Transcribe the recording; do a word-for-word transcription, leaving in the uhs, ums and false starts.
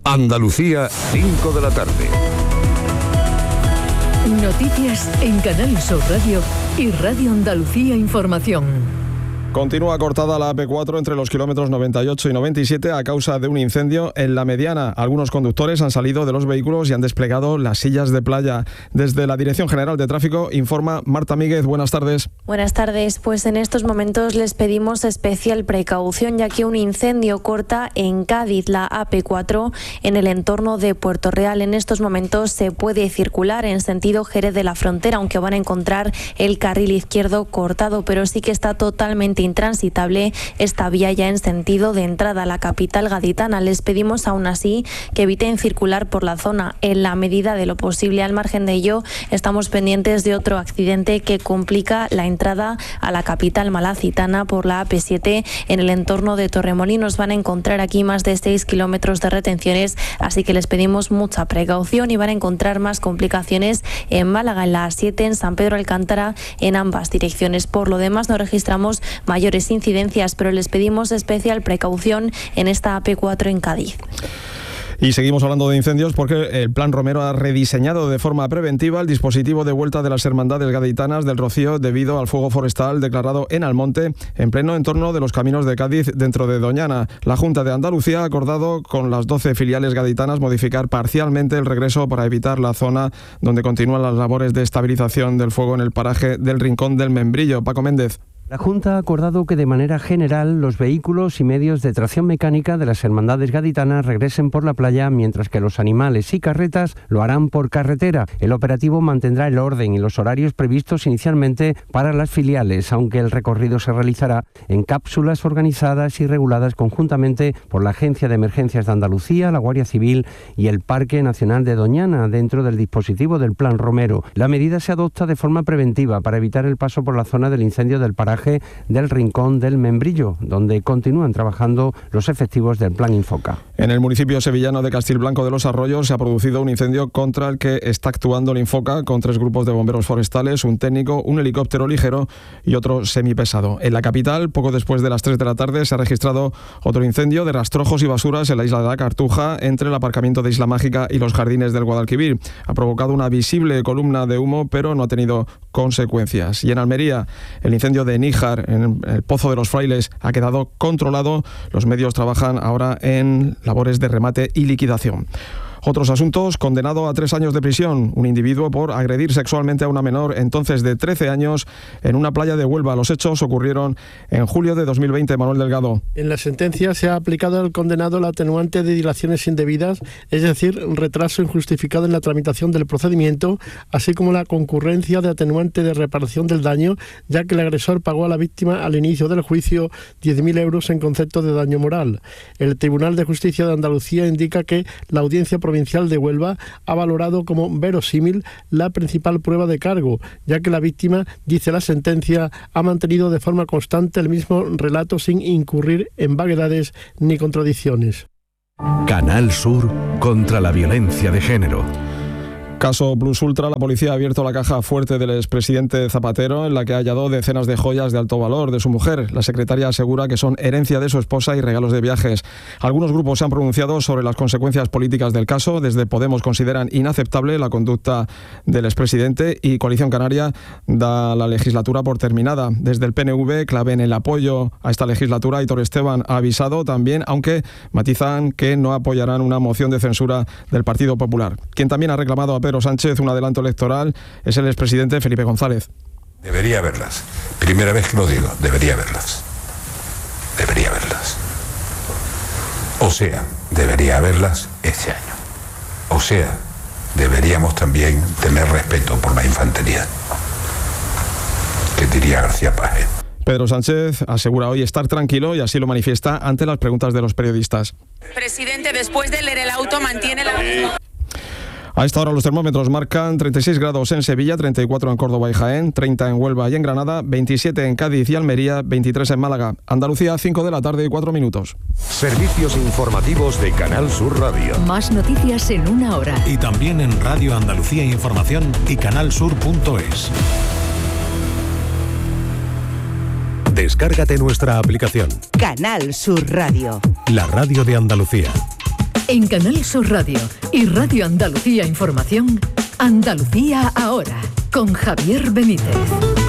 Andalucía, cinco de la tarde. Noticias en Canal Sur Radio y Radio Andalucía Información. Continúa cortada la A P cuatro entre los kilómetros noventa y ocho y noventa y siete a causa de un incendio en la mediana. Algunos conductores han salido de los vehículos y han desplegado las sillas de playa. Desde la Dirección General de Tráfico informa Marta Míguez. Buenas tardes. Buenas tardes. Pues en estos momentos les pedimos especial precaución, ya que un incendio corta en Cádiz la A P cuatro en el entorno de Puerto Real. En estos momentos se puede circular en sentido Jerez de la Frontera, aunque van a encontrar el carril izquierdo cortado, pero sí que está totalmente intransitable esta vía ya en sentido de entrada a la capital gaditana. Les pedimos aún así que eviten circular por la zona en la medida de lo posible. Al margen de ello, estamos pendientes de otro accidente que complica la entrada a la capital malacitana por la A P siete en el entorno de Torremolinos. Van a encontrar aquí más de seis kilómetros de retenciones, así que les pedimos mucha precaución, y van a encontrar más complicaciones en Málaga, en la A siete, en San Pedro Alcántara, en ambas direcciones. Por lo demás, no registramos mayores incidencias, pero les pedimos especial precaución en esta A P cuatro en Cádiz. Y seguimos hablando de incendios porque el Plan Romero ha rediseñado de forma preventiva el dispositivo de vuelta de las hermandades gaditanas del Rocío debido al fuego forestal declarado en Almonte, en pleno entorno de los caminos de Cádiz dentro de Doñana. La Junta de Andalucía ha acordado con las doce filiales gaditanas modificar parcialmente el regreso para evitar la zona donde continúan las labores de estabilización del fuego en el paraje del Rincón del Membrillo. Paco Méndez. La Junta ha acordado que de manera general los vehículos y medios de tracción mecánica de las hermandades gaditanas regresen por la playa, mientras que los animales y carretas lo harán por carretera. El operativo mantendrá el orden y los horarios previstos inicialmente para las filiales, aunque el recorrido se realizará en cápsulas organizadas y reguladas conjuntamente por la Agencia de Emergencias de Andalucía, la Guardia Civil y el Parque Nacional de Doñana, dentro del dispositivo del Plan Romero. La medida se adopta de forma preventiva para evitar el paso por la zona del incendio del paraje del Rincón del Membrillo, donde continúan trabajando los efectivos del Plan Infoca. En el municipio sevillano de Castilblanco de los Arroyos se ha producido un incendio contra el que está actuando el Infoca con tres grupos de bomberos forestales, un técnico, un helicóptero ligero y otro semipesado. En la capital, poco después de las tres de la tarde, se ha registrado otro incendio de rastrojos y basuras en la isla de la Cartuja, entre el aparcamiento de Isla Mágica y los jardines del Guadalquivir. Ha provocado una visible columna de humo, pero no ha tenido consecuencias. Y en Almería, el incendio de Níjar, en el Pozo de los Frailes, ha quedado controlado. Los medios trabajan ahora en labores de remate y liquidación. Otros asuntos: condenado a tres años de prisión un individuo por agredir sexualmente a una menor, entonces de trece años, en una playa de Huelva. Los hechos ocurrieron en julio de dos mil veinte. Manuel Delgado. En la sentencia se ha aplicado al condenado la atenuante de dilaciones indebidas, es decir, retraso injustificado en la tramitación del procedimiento, así como la concurrencia de atenuante de reparación del daño, ya que el agresor pagó a la víctima al inicio del juicio diez mil euros en concepto de daño moral. El Tribunal de Justicia de Andalucía indica que la Audiencia Provincial de Huelva ha valorado como verosímil la principal prueba de cargo, ya que la víctima, dice la sentencia, ha mantenido de forma constante el mismo relato sin incurrir en vaguedades ni contradicciones. Canal Sur contra la violencia de género. Caso Plus Ultra. La policía ha abierto la caja fuerte del expresidente Zapatero, en la que ha hallado decenas de joyas de alto valor de su mujer. La secretaria asegura que son herencia de su esposa y regalos de viajes. Algunos grupos se han pronunciado sobre las consecuencias políticas del caso. Desde Podemos consideran inaceptable la conducta del expresidente y Coalición Canaria da la legislatura por terminada. Desde el P N V claven el apoyo a esta legislatura. Aitor Esteban ha avisado también, aunque matizan que no apoyarán una moción de censura del Partido Popular. Quien también ha reclamado a Pedro Sánchez un adelanto electoral es el expresidente Felipe González. Debería verlas. Primera vez que lo digo, debería verlas. Debería verlas. O sea, debería verlas este año. O sea, deberíamos también tener respeto por la infantería. ¿Qué diría García Páez? Pedro Sánchez asegura hoy estar tranquilo y así lo manifiesta ante las preguntas de los periodistas. Presidente, después de leer el auto, mantiene la... A esta hora los termómetros marcan treinta y seis grados en Sevilla, treinta y cuatro en Córdoba y Jaén, treinta en Huelva y en Granada, veintisiete en Cádiz y Almería, veintitrés en Málaga. Andalucía, cinco de la tarde y cuatro minutos. Servicios informativos de Canal Sur Radio. Más noticias en una hora. Y también en Radio Andalucía Información y canalsur punto es. Descárgate nuestra aplicación. Canal Sur Radio. La radio de Andalucía. En Canal Sur Radio y Radio Andalucía Información, Andalucía ahora, con Javier Benítez.